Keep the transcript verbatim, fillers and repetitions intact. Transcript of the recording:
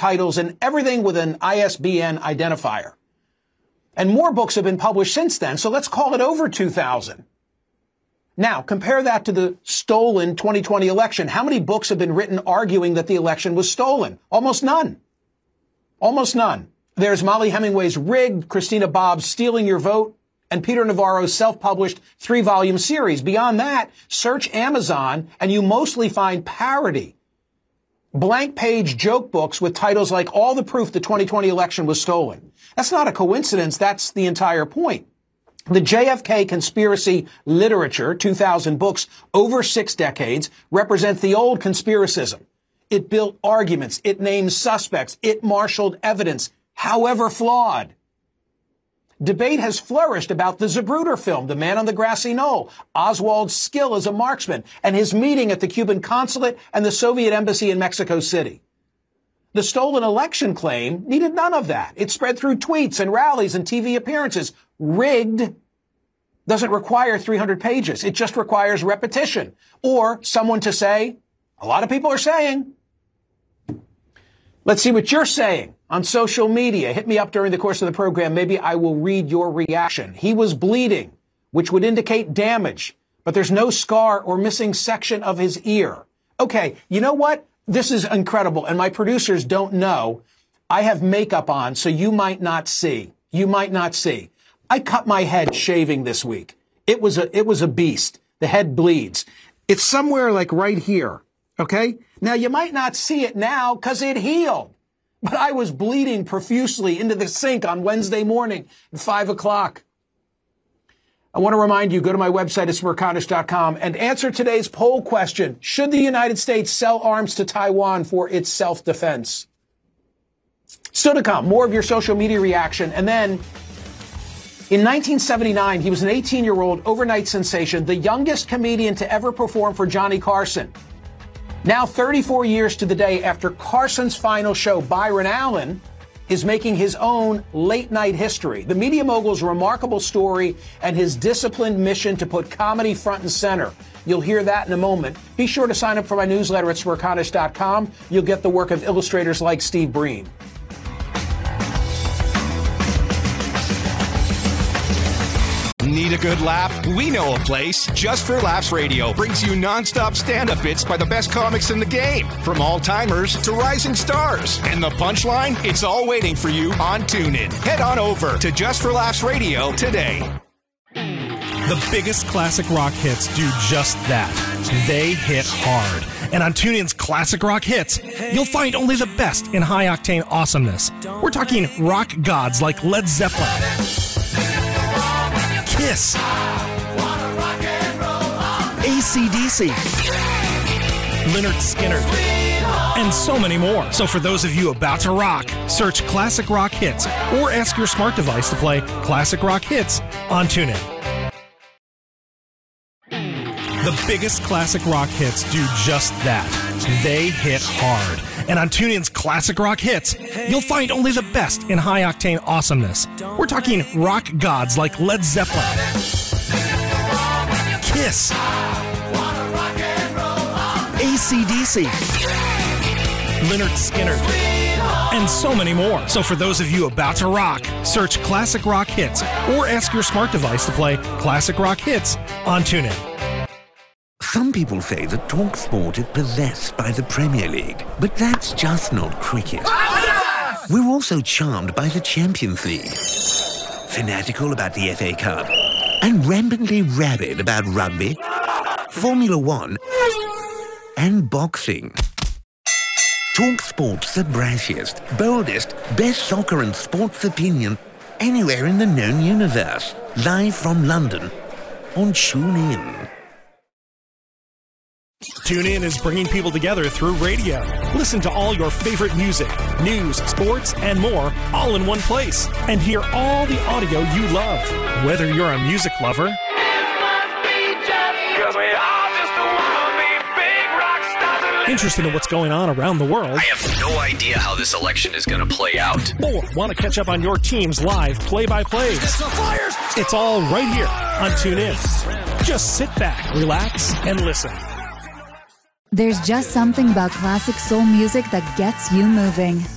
titles, and everything with an I S B N identifier. And more books have been published since then, so let's call it over two thousand. Now, compare that to the stolen twenty twenty election. How many books have been written arguing that the election was stolen? Almost none. Almost none. There's Molly Hemingway's Rigged, Christina Bobb's Stealing Your Vote, and Peter Navarro's self-published three-volume series. Beyond that, search Amazon, and you mostly find parody. Blank-page joke books with titles like All the Proof the twenty twenty election was stolen. That's not a coincidence. That's the entire point. The J F K conspiracy literature, two thousand books over six decades, represents the old conspiracism. It built arguments. It named suspects. It marshaled evidence, however flawed. Debate has flourished about the Zapruder film, The Man on the Grassy Knoll, Oswald's skill as a marksman, and his meeting at the Cuban consulate and the Soviet embassy in Mexico City. The stolen election claim needed none of that. It spread through tweets and rallies and T V appearances. Rigged doesn't require three hundred pages. It just requires repetition or someone to say, a lot of people are saying. Let's see what you're saying on social media. Hit me up during the course of the program. Maybe I will read your reaction. He was bleeding, which would indicate damage, but there's no scar or missing section of his ear. Okay, you know what? This is incredible, and my producers don't know. I have makeup on, so you might not see. You might not see. I cut my head shaving this week. It was a, it was a beast. The head bleeds. It's somewhere like right here. Okay? Now, you might not see it now because it healed. But I was bleeding profusely into the sink on Wednesday morning at five o'clock. I want to remind you, go to my website at smerconish dot com and answer today's poll question. Should the United States sell arms to Taiwan for its self-defense? Still to come, more of your social media reaction. And then in nineteen seventy-nine, he was an eighteen-year-old overnight sensation, the youngest comedian to ever perform for Johnny Carson. Now, thirty-four years to the day after Carson's final show, Byron Allen is making his own late-night history. The media mogul's remarkable story and his disciplined mission to put comedy front and center. You'll hear that in a moment. Be sure to sign up for my newsletter at smerconish dot com. You'll get the work of illustrators like Steve Breen. Need a good laugh? We know a place. Just for Laughs Radio brings you nonstop stand-up bits by the best comics in the game, from all-timers to rising stars. And the punchline? It's all waiting for you on TuneIn. Head on over to Just for Laughs Radio today. The biggest classic rock hits do just that. They hit hard. And on TuneIn's Classic Rock Hits, you'll find only the best in high-octane awesomeness. We're talking rock gods like Led Zeppelin, Kiss, A C D C, Lynyrd Skynyrd, and so many more. So for those of you about to rock, search Classic Rock Hits or ask your smart device to play Classic Rock Hits on TuneIn. The biggest classic rock hits do just that. They hit hard. And on TuneIn's Classic Rock Hits, you'll find only the best in high-octane awesomeness. We're talking rock gods like Led Zeppelin, Kiss, A C D C, Lynyrd Skynyrd, and so many more. So for those of you about to rock, search Classic Rock Hits or ask your smart device to play Classic Rock Hits on TuneIn. Some people say that TalkSport is possessed by the Premier League, but that's just not cricket. We're also charmed by the Champions League, fanatical about the F A Cup, and rampantly rabid about rugby, Formula One, and boxing. TalkSport's the brashiest, boldest, best soccer and sports opinion anywhere in the known universe. Live from London on TuneIn. TuneIn is bringing people together through radio. Listen to all your favorite music, news, sports, and more, all in one place. And hear all the audio you love. Whether you're a music lover, interested in what's going on around the world, I have no idea how this election is going to play out, or want to catch up on your team's live play-by-plays, it's all right here on TuneIn. Just sit back, relax, and listen. There's just something about classic soul music that gets you moving.